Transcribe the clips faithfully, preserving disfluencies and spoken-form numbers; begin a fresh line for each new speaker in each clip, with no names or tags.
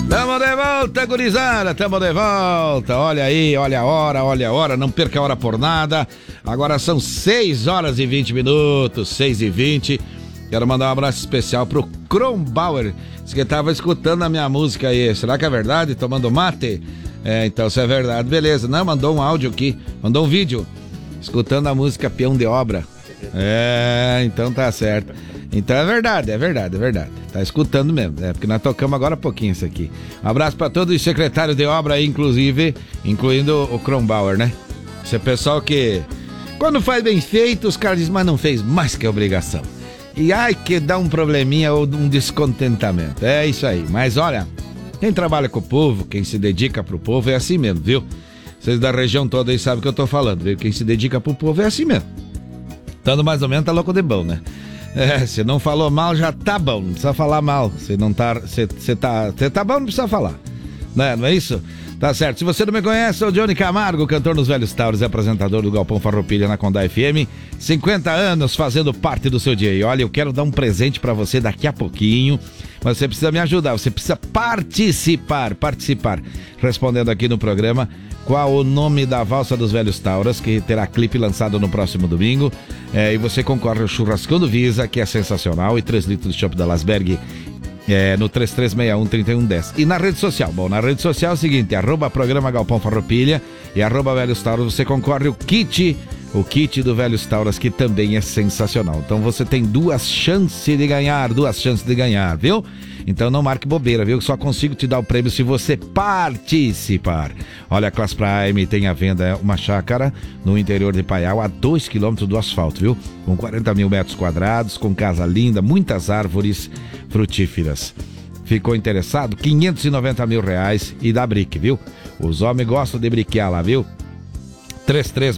Tamo de volta, gurizada, tamo de volta. Olha aí, olha a hora, olha a hora, não perca a hora por nada. Agora são seis horas e vinte minutos, seis e vinte. Quero mandar um abraço especial pro Kronbauer, diz que tava escutando a minha música aí. Será que é verdade? Tomando mate? É, então se é verdade, beleza. Não, mandou um áudio aqui, mandou um vídeo, escutando a música Peão de Obra. É, então tá certo. Então é verdade, é verdade, é verdade. Tá escutando mesmo, é porque nós tocamos agora há pouquinho isso aqui. Um abraço pra todos os secretários de obra aí, inclusive, incluindo o Kronbauer, né? Esse pessoal que, quando faz bem feito, os caras dizem, mas não fez mais que obrigação. E ai que dá um probleminha ou um descontentamento. É isso aí, mas olha, quem trabalha com o povo, quem se dedica pro povo é assim mesmo, viu? Vocês da região toda aí sabem o que eu tô falando, viu? Quem se dedica pro povo é assim mesmo. Estando mais ou menos tá louco de bom, né? É, se não falou mal já tá bom, não precisa falar mal. Se não tá, você tá, você tá bom, não precisa falar, né? Não é isso? Tá certo. Se você não me conhece, sou o Johnny Camargo, cantor nos Velhos Tauros e apresentador do Galpão Farroupilha na Condá F M. cinquenta anos fazendo parte do seu dia. E olha, eu quero dar um presente pra você daqui a pouquinho. Mas você precisa me ajudar, você precisa participar, participar. Respondendo aqui no programa, qual o nome da Valsa dos Velhos Tauras, que terá clipe lançado no próximo domingo. É, e você concorre ao Churrascão do Visa, que é sensacional, e três litros de chopp da Lasberg. É, no três três seis um, três um um zero. E na rede social? Bom, na rede social é o seguinte, arroba programa Galpão Farroupilha e arroba Velhos Tauros, você concorre o kit, o kit do Velhos Tauras, que também é sensacional. Então você tem duas chances de ganhar, duas chances de ganhar, viu? Então não marque bobeira, viu? Só consigo te dar o prêmio se você participar. Olha, a Class Prime tem à venda uma chácara no interior de Paial, a dois quilômetros do asfalto, viu? Com quarenta mil metros quadrados, com casa linda, muitas árvores frutíferas. Ficou interessado? quinhentos e noventa mil reais e dá brique, viu? Os homens gostam de briquear lá, viu? três três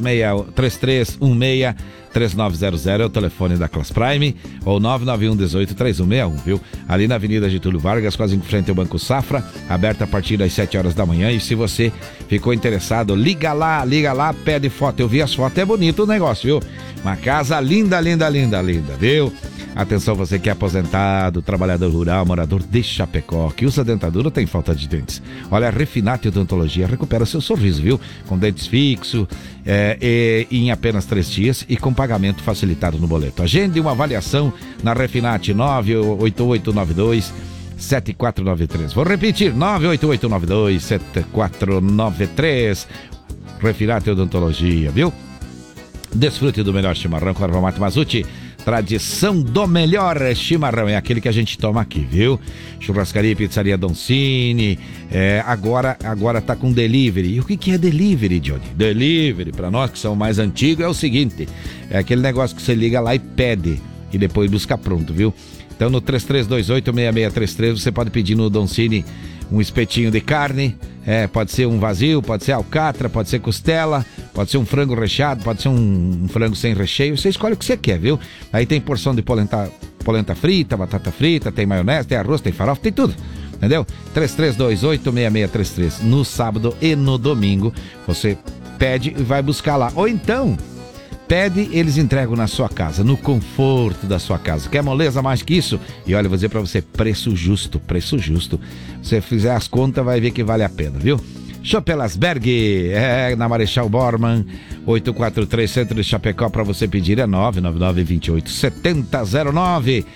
um seis, três nove zero zero é o telefone da Class Prime, ou nove nove um, dezoito, três um seis um, viu? Ali na Avenida Getúlio Vargas, quase em frente ao Banco Safra, aberta a partir das sete horas da manhã. E se você ficou interessado, liga lá, liga lá, pede foto. Eu vi as fotos, é bonito o negócio, viu? Uma casa linda, linda, linda, linda, viu? Atenção, você que é aposentado, trabalhador rural, morador de Chapecó, que usa dentadura ou tem falta de dentes. Olha, a Refinate Odontologia recupera seu sorriso, viu? Com dentes fixos, é, e, em apenas três dias e com pagamento facilitado no boleto. Agende uma avaliação na Refinate nove oito oito nove dois sete quatro nove três. Vou repetir, nove oito oito nove dois sete quatro nove três. Refinate Odontologia, viu? Desfrute do melhor chimarrão com erva mate Mazzuti. Tradição do melhor chimarrão, é aquele que a gente toma aqui, viu? Churrascaria e Pizzaria Doncini, é, agora, agora tá com delivery. E o que que é delivery, Johnny? Delivery, pra nós que são mais antigos, é o seguinte, é aquele negócio que você liga lá e pede, e depois busca pronto, viu? Então no três três dois oito, seis seis três três você pode pedir no Doncini um espetinho de carne, é, pode ser um vazio, pode ser alcatra, pode ser costela, pode ser um frango recheado, pode ser um, um frango sem recheio, você escolhe o que você quer, viu? Aí tem porção de polenta, polenta frita, batata frita, tem maionese, tem arroz, tem farofa, tem tudo, entendeu? três três dois oito, seis seis três três, no sábado e no domingo, você pede e vai buscar lá, ou então pede, eles entregam na sua casa, no conforto da sua casa. Quer moleza mais que isso? E olha, vou dizer pra você, preço justo, preço justo. Se você fizer as contas, vai ver que vale a pena, viu? Chopp Lasberg, é na Marechal Bormann, oito quatro três, centro de Chapecó, pra você pedir é nove nove nove, dois oito, sete zero zero nove.